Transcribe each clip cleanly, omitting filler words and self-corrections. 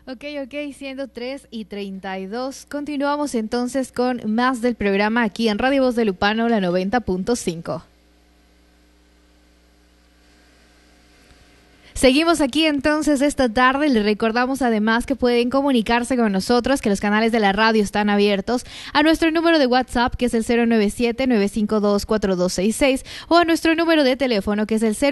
Ok, siendo 3:32. Continuamos entonces con más del programa aquí en Radio Voz de Lupano, la 90.5. Seguimos aquí entonces esta tarde. Les recordamos además que pueden comunicarse con nosotros, que los canales de la radio están abiertos a nuestro número de WhatsApp, que es el 097-952-4266, o a nuestro número de teléfono, que es el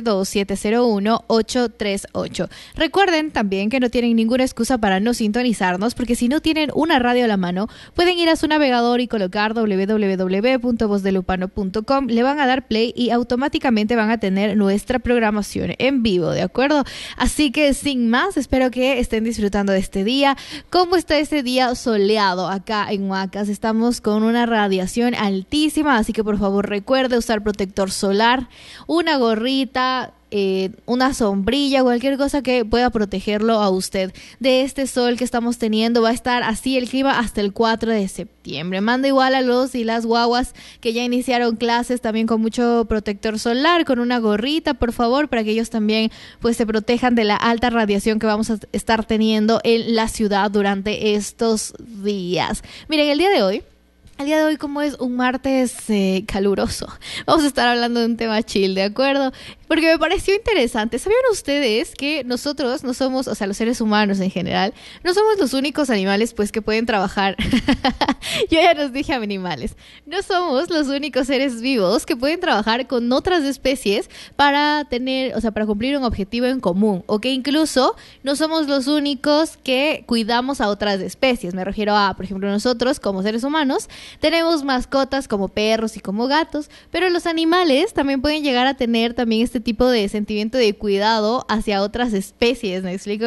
072-701-838. Recuerden también que no tienen ninguna excusa para no sintonizarnos, porque si no tienen una radio a la mano, pueden ir a su navegador y colocar www.vozdelupano.com, le van a dar play y automáticamente van a tener nuestra programación en vivo, ¿de acuerdo? Así que sin más, espero que estén disfrutando de este día. ¿Cómo está este día soleado acá en Huacas? Estamos con una radiación altísima, así que por favor recuerde usar protector solar, una gorrita, una sombrilla, cualquier cosa que pueda protegerlo a usted de este sol que estamos teniendo. Va a estar así el clima hasta el 4 de septiembre. Manda igual a los y las guaguas que ya iniciaron clases también con mucho protector solar, con una gorrita, por favor, para que ellos también pues se protejan de la alta radiación que vamos a estar teniendo en la ciudad durante estos días. Miren, el día de hoy, como es un martes caluroso, vamos a estar hablando de un tema chill, ¿de acuerdo? Porque me pareció interesante. ¿Sabían ustedes que nosotros no somos, o sea, los seres humanos en general, no somos los únicos animales pues que pueden trabajar? Yo ya nos dije animales. No somos los únicos seres vivos que pueden trabajar con otras especies para tener, o sea, para cumplir un objetivo en común, o que incluso no somos los únicos que cuidamos a otras especies. Me refiero a, por ejemplo, nosotros como seres humanos tenemos mascotas como perros y como gatos, pero los animales también pueden llegar a tener también este tipo de sentimiento de cuidado hacia otras especies, me explico,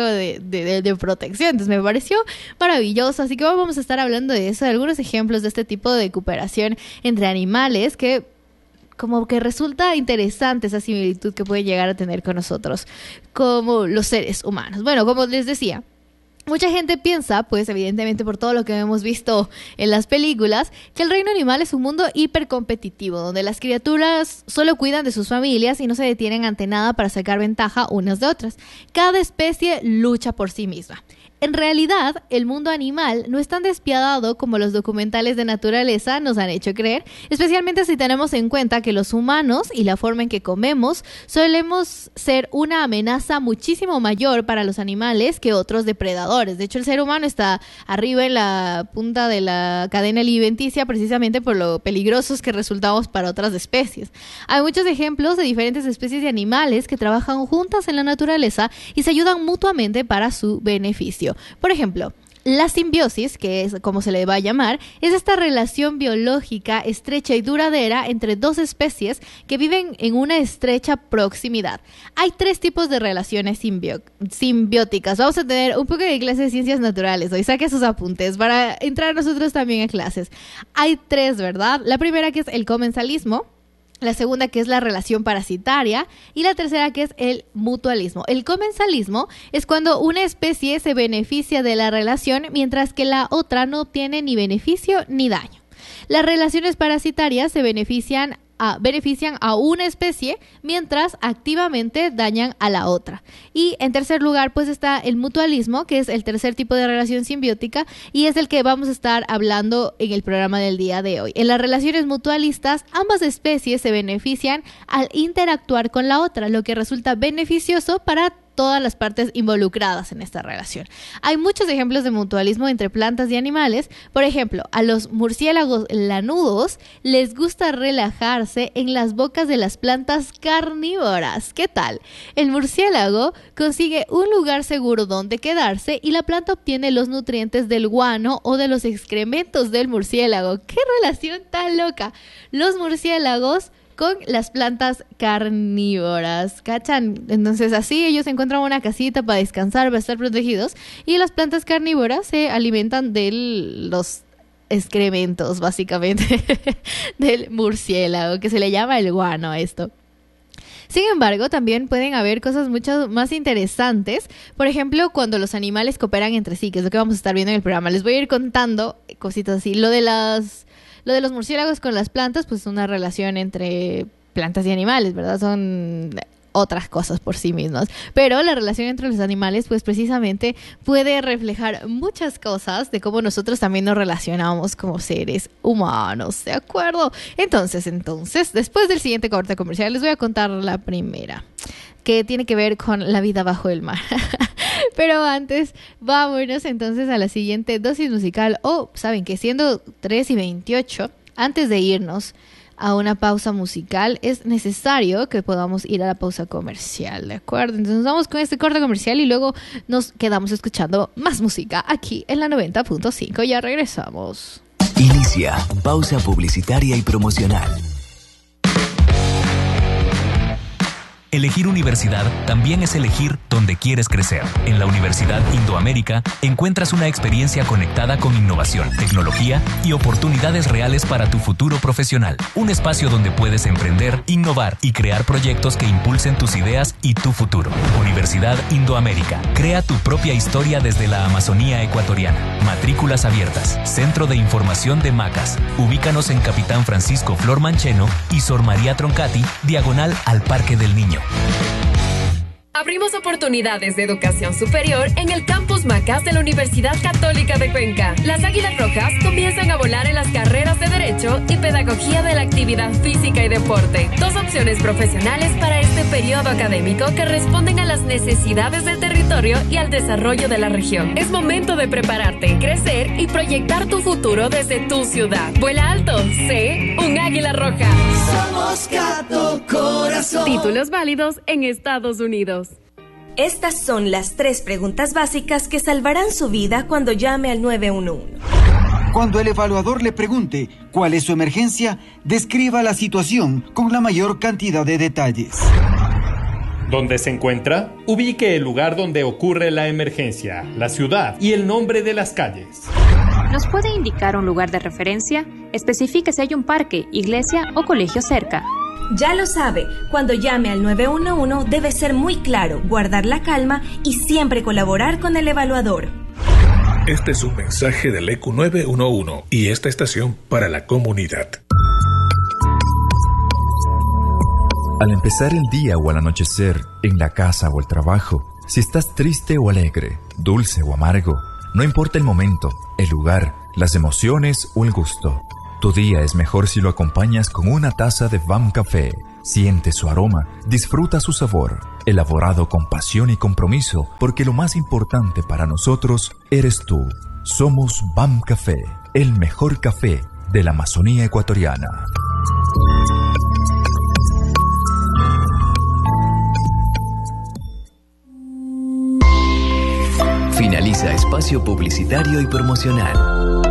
de protección. Entonces me pareció maravilloso, así que vamos a estar hablando de eso, de algunos ejemplos de este tipo de cooperación entre animales que como que resulta interesante esa similitud que pueden llegar a tener con nosotros como los seres humanos. Bueno, como les decía, mucha gente piensa, pues evidentemente por todo lo que hemos visto en las películas, que el reino animal es un mundo hipercompetitivo, donde las criaturas solo cuidan de sus familias y no se detienen ante nada para sacar ventaja unas de otras. Cada especie lucha por sí misma. En realidad, el mundo animal no es tan despiadado como los documentales de naturaleza nos han hecho creer, especialmente si tenemos en cuenta que los humanos y la forma en que comemos solemos ser una amenaza muchísimo mayor para los animales que otros depredadores. De hecho, el ser humano está arriba en la punta de la cadena alimenticia precisamente por lo peligrosos que resultamos para otras especies. Hay muchos ejemplos de diferentes especies de animales que trabajan juntas en la naturaleza y se ayudan mutuamente para su beneficio. Por ejemplo, la simbiosis, que es como se le va a llamar, es esta relación biológica estrecha y duradera entre dos especies que viven en una estrecha proximidad. Hay 3 tipos de relaciones simbióticas. Vamos a tener un poco de clase de ciencias naturales hoy. Saque sus apuntes para entrar nosotros también a clases. Hay 3, ¿verdad? La primera, que es el comensalismo. La segunda, que es la relación parasitaria, y la tercera, que es el mutualismo. El comensalismo es cuando una especie se beneficia de la relación mientras que la otra no obtiene ni beneficio ni daño. Las relaciones parasitarias se benefician a una especie mientras activamente dañan a la otra. Y en tercer lugar pues está el mutualismo, que es el tercer tipo de relación simbiótica y es el que vamos a estar hablando en el programa del día de hoy. En las relaciones mutualistas, ambas especies se benefician al interactuar con la otra, lo que resulta beneficioso para todas las partes involucradas en esta relación. Hay muchos ejemplos de mutualismo entre plantas y animales. Por ejemplo, a los murciélagos lanudos les gusta relajarse en las bocas de las plantas carnívoras. ¿Qué tal? El murciélago consigue un lugar seguro donde quedarse y la planta obtiene los nutrientes del guano o de los excrementos del murciélago. ¡Qué relación tan loca! Los murciélagos con las plantas carnívoras, ¿cachan? Entonces así ellos encuentran una casita para descansar, para estar protegidos, y las plantas carnívoras se alimentan de los excrementos, básicamente, del murciélago, que se le llama el guano a esto. Sin embargo, también pueden haber cosas mucho más interesantes. Por ejemplo, cuando los animales cooperan entre sí, que es lo que vamos a estar viendo en el programa. Les voy a ir contando cositas así. Lo de los murciélagos con las plantas, pues es una relación entre plantas y animales, ¿verdad? Son otras cosas por sí mismas. Pero la relación entre los animales, pues precisamente puede reflejar muchas cosas de cómo nosotros también nos relacionamos como seres humanos, ¿de acuerdo? Entonces, después del siguiente corte comercial, les voy a contar la primera, que tiene que ver con la vida bajo el mar. Pero antes, vámonos entonces a la siguiente dosis musical. ¿Saben que siendo 3:28, antes de irnos a una pausa musical, es necesario que podamos ir a la pausa comercial, ¿de acuerdo? Entonces vamos con este corte comercial y luego nos quedamos escuchando más música aquí en la 90.5. Ya regresamos. Inicia pausa publicitaria y promocional. Elegir universidad también es elegir dónde quieres crecer. En la Universidad Indoamérica encuentras una experiencia conectada con innovación, tecnología y oportunidades reales para tu futuro profesional. Un espacio donde puedes emprender, innovar y crear proyectos que impulsen tus ideas y tu futuro. Universidad Indoamérica. Crea tu propia historia desde la Amazonía ecuatoriana. Matrículas abiertas. Centro de Información de Macas. Ubícanos en Capitán Francisco Flor Mancheno y Sor María Troncati, diagonal al Parque del Niño. Abrimos oportunidades de educación superior en el Campus Macas de la Universidad Católica de Cuenca. Las Águilas Rojas comienzan a volar en las carreras de Derecho y Pedagogía de la Actividad Física y Deporte. 2 opciones profesionales para este periodo académico que responden a las necesidades del territorio y al desarrollo de la región. Es momento de prepararte, crecer y proyectar tu futuro desde tu ciudad. Vuela alto, sé un Águila Roja. Somos Cato Corazón. Títulos válidos en Estados Unidos. Estas son las 3 preguntas básicas que salvarán su vida cuando llame al 911. Cuando el evaluador le pregunte cuál es su emergencia, describa la situación con la mayor cantidad de detalles. ¿Dónde se encuentra? Ubique el lugar donde ocurre la emergencia, la ciudad y el nombre de las calles. ¿Nos puede indicar un lugar de referencia? Especifique si hay un parque, iglesia o colegio cerca. Ya lo sabe, cuando llame al 911 debe ser muy claro, guardar la calma y siempre colaborar con el evaluador. Este es un mensaje del ECU 911 y esta estación para la comunidad. Al empezar el día o al anochecer, en la casa o el trabajo, si estás triste o alegre, dulce o amargo, no importa el momento, el lugar, las emociones o el gusto. Tu día es mejor si lo acompañas con una taza de VAM Café. Siente su aroma, disfruta su sabor, elaborado con pasión y compromiso, porque lo más importante para nosotros eres tú. Somos VAM Café, el mejor café de la Amazonía ecuatoriana. Finaliza espacio publicitario y promocional.